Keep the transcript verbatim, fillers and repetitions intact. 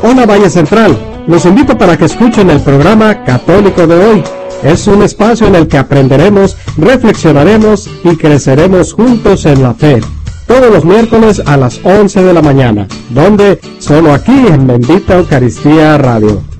Hola Valle Central, los invito para que escuchen el programa Católico de hoy. Es un espacio en el que aprenderemos, reflexionaremos y creceremos juntos en la fe. Todos los miércoles a las once de la mañana, donde solo aquí en Bendita Eucaristía Radio.